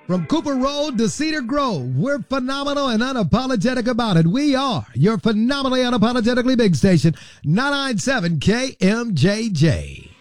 From Cooper Road to Cedar Grove, we're phenomenal and unapologetic about it. We are your phenomenally unapologetically big station, 997 KMJJ.